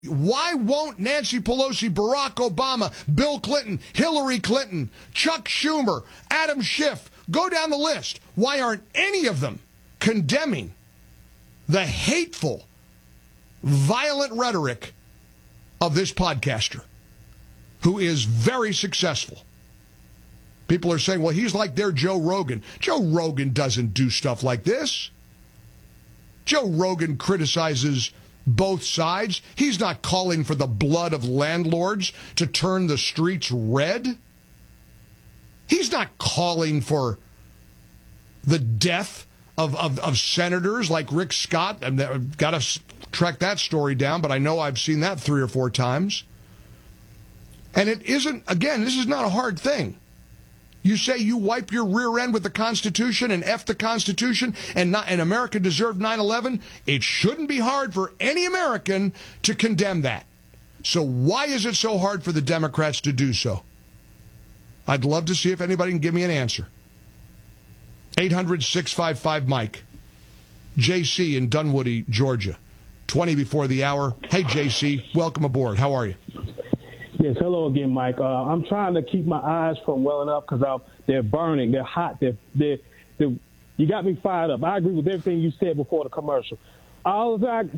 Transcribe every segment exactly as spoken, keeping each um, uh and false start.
Why won't Nancy Pelosi, Barack Obama, Bill Clinton, Hillary Clinton, Chuck Schumer, Adam Schiff, go down the list? Why aren't any of them condemning the hateful, violent rhetoric of this podcaster who is very successful? People are saying, well, he's like their Joe Rogan. Joe Rogan doesn't do stuff like this. Joe Rogan criticizes both sides. He's not calling for the blood of landlords to turn the streets red. He's not calling for the death of, of, of senators like Rick Scott. I've got to track that story down, but I know I've seen that three or four times. And it isn't, again, this is not a hard thing. You say you wipe your rear end with the Constitution and F the Constitution and not, and America deserved nine eleven. It shouldn't be hard for any American to condemn that. So why is it so hard for the Democrats to do so? I'd love to see if anybody can give me an answer. eight hundred, six five five, Mike. J C in Dunwoody, Georgia. twenty before the hour. Hey, J C, welcome aboard. How are you? Yes, hello again, Mike. Uh, I'm trying to keep my eyes from welling up because they're burning. They're hot. They're, they're, they're, you got me fired up. I agree with everything you said before the commercial. All of that,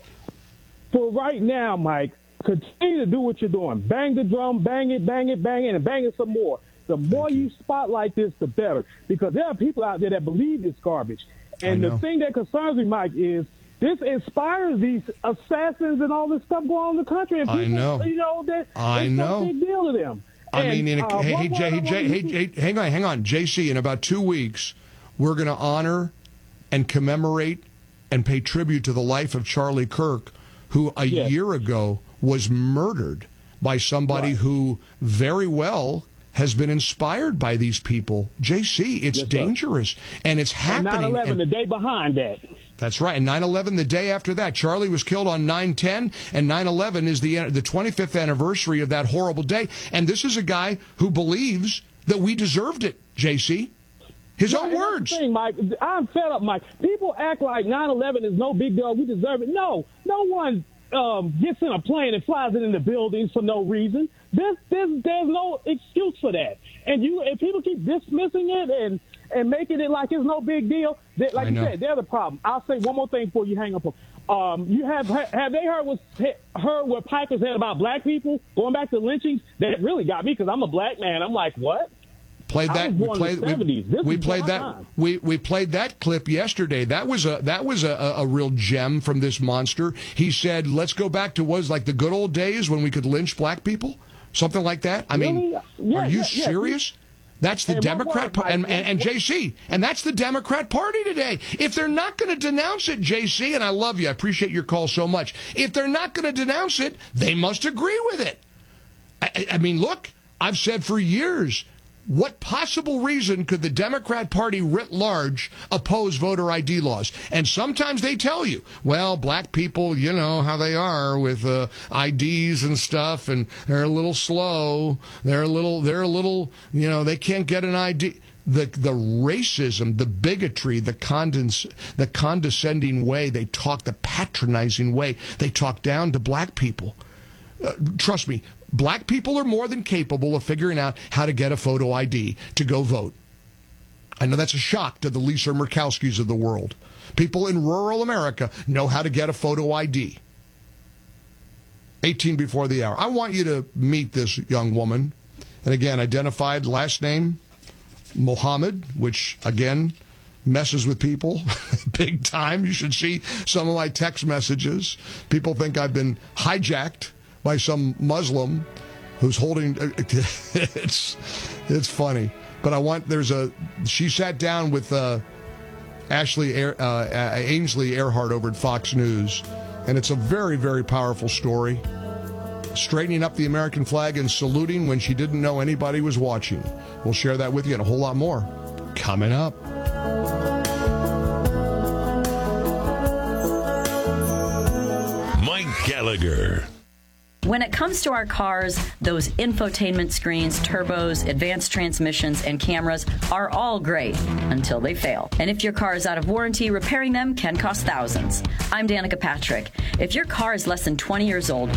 for right now, Mike, continue to do what you're doing. Bang the drum, bang it, bang it, bang it, and bang it some more. The more you spotlight this, the better. Because there are people out there that believe this garbage. And the thing that concerns me, Mike, is this inspires these assassins and all this stuff going on in the country. And people, I know. You know, that I it's know. a big deal to them. I and, mean, in a, uh, hey, hey, one Jay, more, hey, Jay, hey, hey, hang on, hang on. J C, in about two weeks, we're going to honor and commemorate and pay tribute to the life of Charlie Kirk, who a yes. year ago was murdered by somebody right. who very well has been inspired by these people. J C, it's yes, dangerous, and it's happening. nine eleven, and, the day behind that. That's right. And nine eleven, the day after that. Charlie was killed on nine ten, and nine eleven is the the twenty-fifth anniversary of that horrible day. And this is a guy who believes that we deserved it, J C. His yeah, own words. Thing, Mike, I'm fed up, Mike. People act like nine eleven is no big deal. We deserve it. No, no one um, gets in a plane and flies it into buildings for no reason. There's, there's, there's no excuse for that. And you, if people keep dismissing it and and making it like it's no big deal, they, like you said, they're the problem. I'll say one more thing before you hang up. Um, you have have they heard what heard what Piper said about black people going back to lynchings? That really got me because I'm a black man. I'm like, what? Played that. We played, we, we played that. Time. We we played that clip yesterday. That was a that was a, a real gem from this monster. He said, "Let's go back to what was like the good old days when we could lynch black people." Something like that. I really? mean, yeah, are you yeah, serious? Yeah. That's the and Democrat word, and, and, and J C, and that's the Democrat Party today. If they're not going to denounce it, J C, and I love you, I appreciate your call so much. If they're not going to denounce it, they must agree with it. I, I mean, look, I've said for years, what possible reason could the Democrat Party writ large oppose voter I D laws? And sometimes they tell you, well, black people, you know how they are with uh, I Ds and stuff, and they're a little slow. They're a little, they're a little, you know, they can't get an I D. The the racism, the bigotry, the condens, the condescending way they talk, the patronizing way they talk down to black people. Uh, trust me. Black people are more than capable of figuring out how to get a photo I D to go vote. I know that's a shock to the Lisa Murkowskis of the world. People in rural America know how to get a photo I D. eighteen before the hour. I want you to meet this young woman. And again, identified last name, Mohammed, which, again, messes with people big time. You should see some of my text messages. People think I've been hijacked by some Muslim who's holding it's it's funny, but I want there's a she sat down with uh, Ashley Air, uh, Ainsley Earhart over at Fox News, and it's a very very powerful story. Straightening up the American flag and saluting when she didn't know anybody was watching. We'll share that with you and a whole lot more coming up. Mike Gallagher. When it comes to our cars, those infotainment screens, turbos, advanced transmissions, and cameras are all great until they fail. And if your car is out of warranty, repairing them can cost thousands. I'm Danica Patrick. If your car is less than twenty years old,